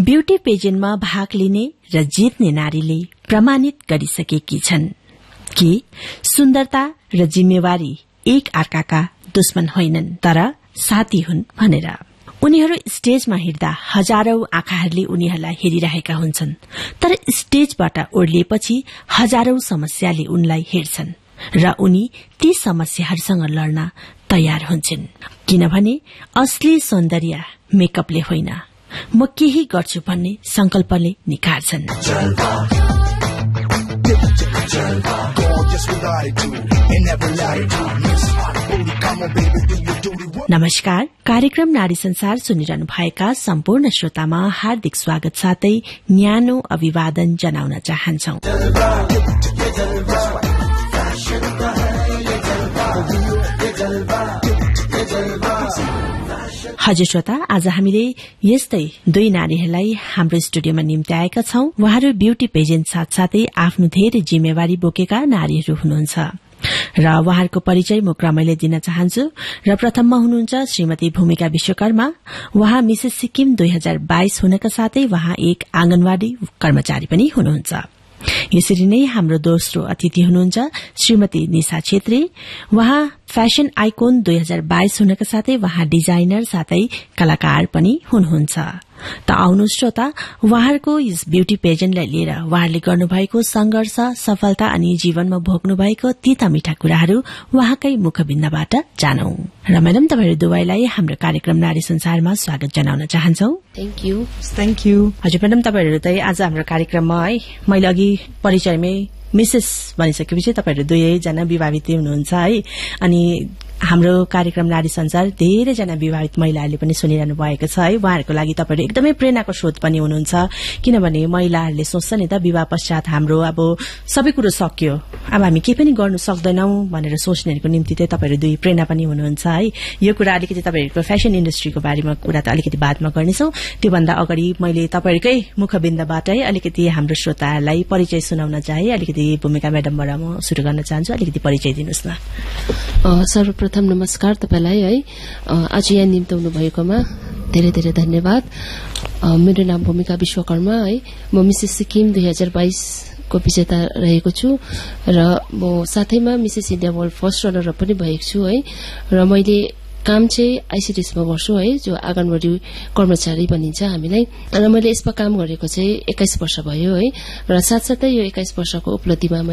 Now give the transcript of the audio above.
Beauty पेजेन्टमा भाग लिने र जित्ने नारीले प्रमाणित गरिसकेकी छन् कि सुन्दरता र जिम्मेवारी एक अर्काका दुश्मन होइनन् तर साथी हुन् भनेर। उनीहरू स्टेजमा हिँड्दा हजारौं आँखाहरूले उनीहरूलाई हेरिरहेका हुन्छन्, तर स्टेजबाट ओर्लिएपछि हजारौं समस्याले उनलाई हेर्छन् र उनी ती समस्याहरूसँग लड्न तयार हुन्छन्, किनभने असली सौन्दर्य मेकअपले होइन, म केही गर्छु भन्ने संकल्पले निखार्छन्। नमस्कार, कार्यक्रम नारी संसार सुनिरहनु भएका सम्पूर्ण श्रोतामा हार्दिक स्वागत साथै न्यानो अभिवादन जनाउन चाहन्छौ। हजुर श्रोता, आज हामीले यस्तै दुई नारीहरूलाई हाम्रो स्टुडियोमा निम्ति आएका छौं। उहाँहरू ब्यूटी पेजेन्ट साथसाथै आफ्नो धेरै जिम्मेवारी बोकेका नारीहरू हुनुहुन्छ र उहाँहरूको परिचय म क्रमैले दिन चाहन्छु। र प्रथममा हुनुहुन्छ श्रीमती भूमिका विश्वकर्मा। उहाँ मिसेस सिक्किम 2022 हुनका साथै उहाँ एक आँगनवाड़ी कर्मचारी पनि हुनुहुन्छ। यसरी नै हाम्रो दोस्रो अतिथि हुनुहुन्छ श्रीमती निशा छेत्री। उहाँ फ्याशन आइकोन 2022 हुनका साथै उहाँ डिजाइनर साथै कलाकार पनि हुनुहुन्छ। त आउनु श्रोता, उहाँहरूको यस ब्यूटी पेजेन्टलाई लिएर उहाँहरूले गर्नुभएको संघर्ष, सफलता अनि जीवनमा भोग्नु भएको तीता मीठा कुराहरू उहाँकै मुखबिन्दबाट जानौं। र म्याडम, तपाईहरू दुवैलाई हाम्रो कार्यक्रम नारी संसारमा स्वागत जनाउन चाहन्छौ। Thank you. हजुर म्याडम, तपाईहरू चाहिँ आज हाम्रो कार्यक्रममा है, मैले अघि परिचयमै मिसेस भनिसकेपछि तपाईहरू दुवैजना विवाहित हुनुहुन्छ है, अनि हाम्रो कार्यक्रम नारी संसार धेरैजना विवाहित महिलाहरूले पनि सुनिरहनु भएको छ है। उहाँहरूको लागि तपाईहरू एकदमै प्रेरणाको स्रोत पनि हुनुहुन्छ, किनभने महिलाहरूले सोच्छ नि त विवाह पश्चात हाम्रो अब सबै कुरो सक्यो, अब हामी केही पनि गर्नु सक्दैनौ भनेर सोच्नेहरूको निम्ति चाहिँ तपाईहरू दुई प्रेरणा पनि हुनुहुन्छ है। यो कुरा अलिकति तपाईहरूको फ्याशन इन्डस्ट्रीको बारेमा कुरा त अलिकति बादमा गर्नेछौं। त्योभन्दा अगाडि मैले तपाईहरूकै मुखबिन्दबाट है अलिकति हाम्रो श्रोताहरूलाई परिचय सुनाउन चाहे। अलिकति भूमिका म्याडमबाट म शुरू गर्न चाहन्छु, अलिकति परिचय दिनुहोस् न। सर्वप्रथम नमस्कार तपाईलाई है, आज यहाँ निम्ताउनु भएकोमा धेरै धेरै धन्यवाद। मेरो नाम भूमिका विश्वकर्मा है, म मिसेस सिक्किम 2022 को विजेता रहेको छु र म साथैमा Mrs India world first runner पनि भएको छु है। र मैले काम चाहिँ आईसीडीएसमा गर्छु है, जो आँगनवाड़ी कर्मचारी भनिन्छ हामीलाई। र मैले यसमा काम गरेको चाहिँ 21 वर्ष भयो है। र साथसाथै यो 21 वर्षको उपलब्धिमा